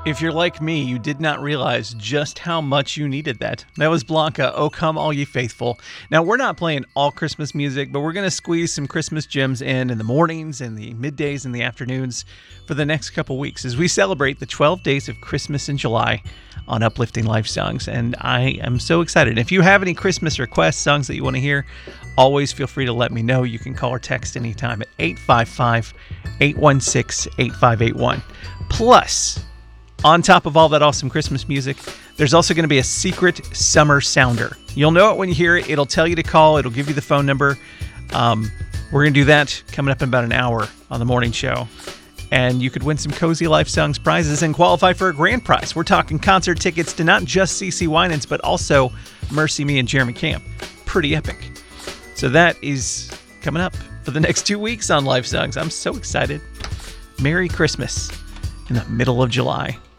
If you're like me, you did not realize just how much you needed that. That was Blanca, "O Come All Ye Faithful." Now, we're not playing all Christmas music, but we're going to squeeze some Christmas gems in the mornings, in the middays, and the afternoons for the next couple weeks as we celebrate the 12 days of Christmas in July on Uplifting Life Songs. And I am so excited. If you have any Christmas requests, songs that you want to hear, always feel free to let me know. You can call or text anytime at 855-816-8581. Plus, on top of all that awesome Christmas music, there's also going to be a secret summer sounder. You'll know it when you hear it. It'll tell you to call. It'll give you the phone number. We're going to do that coming up in about an hour on the morning show. And you could win some Cozy Life Songs prizes and qualify for a grand prize. We're talking concert tickets to not just CeCe Winans, but also Mercy Me and Jeremy Camp. Pretty epic. So that is coming up for the next 2 weeks on Life Songs. I'm so excited. Merry Christmas in the middle of July.